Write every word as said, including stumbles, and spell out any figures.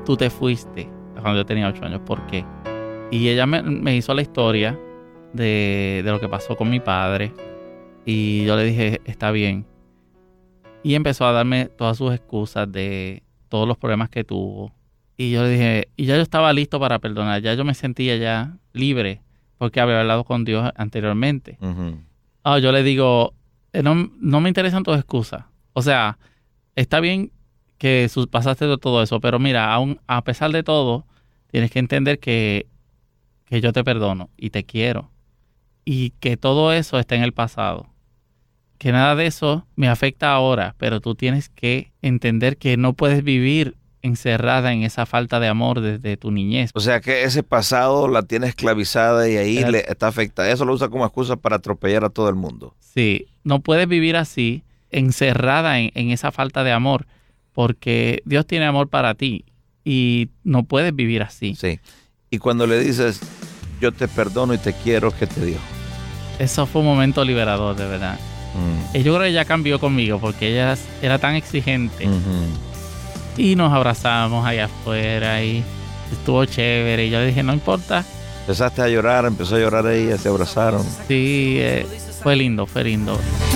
tú te fuiste cuando yo tenía ocho años? ¿Por qué? Y ella me, me hizo la historia de, de lo que pasó con mi padre. Y yo le dije, está bien. Y empezó a darme todas sus excusas de todos los problemas que tuvo. Y yo le dije, y ya yo estaba listo para perdonar. Ya yo me sentía ya libre porque había hablado con Dios anteriormente. Uh-huh. Ah, yo le digo, no, no me interesan tus excusas. O sea, está bien que pasaste de todo eso, pero mira, aún a pesar de todo, tienes que entender que, que yo te perdono y te quiero. Y que todo eso está en el pasado. Que nada de eso me afecta ahora, pero tú tienes que entender que no puedes vivir encerrada en esa falta de amor desde tu niñez. O sea que ese pasado la tiene esclavizada y ahí Era, le está afectada. Eso lo usa como excusa para atropellar a todo el mundo. Sí, no puedes vivir así, encerrada en, en esa falta de amor, porque Dios tiene amor para ti y no puedes vivir así. Sí. Y cuando le dices, yo te perdono y te quiero, ¿qué te dijo? Eso fue un momento liberador, de verdad. Mm. Y yo creo que ella cambió conmigo porque ella era tan exigente. Uh-huh. Y nos abrazamos allá afuera y estuvo chévere. Y yo le dije, no importa. Empezaste a llorar, empezó a llorar ella, se abrazaron. Sí, eh, fue lindo, fue lindo.